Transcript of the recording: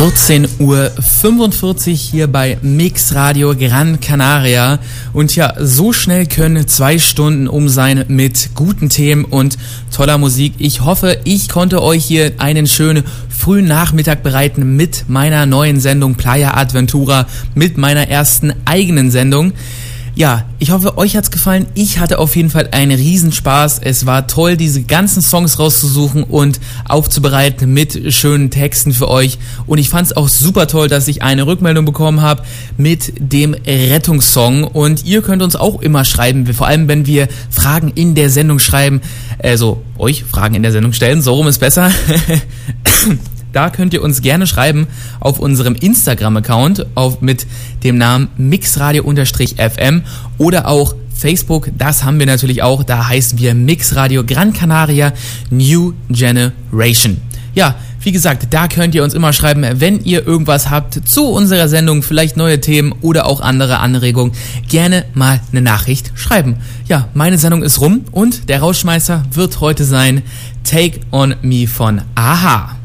14:45 Uhr hier bei Mix Radio Gran Canaria. Und ja, so schnell können 2 Stunden um sein mit guten Themen und toller Musik. Ich hoffe, ich konnte euch hier einen schönen frühen Nachmittag bereiten mit meiner neuen Sendung Playa Adventura, mit meiner ersten eigenen Sendung. Ja, ich hoffe, euch hat's gefallen. Ich hatte auf jeden Fall einen Riesenspaß. Es war toll, diese ganzen Songs rauszusuchen und aufzubereiten mit schönen Texten für euch. Und ich fand's auch super toll, dass ich eine Rückmeldung bekommen habe mit dem Rettungssong. Und ihr könnt uns auch immer schreiben, vor allem wenn wir Fragen in der Sendung schreiben, euch Fragen in der Sendung stellen, so rum ist besser. Da könnt ihr uns gerne schreiben auf unserem Instagram-Account mit dem Namen mixradio_fm oder auch Facebook, das haben wir natürlich auch, da heißen wir Mixradio Gran Canaria New Generation. Ja, wie gesagt, da könnt ihr uns immer schreiben, wenn ihr irgendwas habt zu unserer Sendung, vielleicht neue Themen oder auch andere Anregungen, gerne mal eine Nachricht schreiben. Ja, meine Sendung ist rum und der Rausschmeißer wird heute sein Take on Me von a-ha.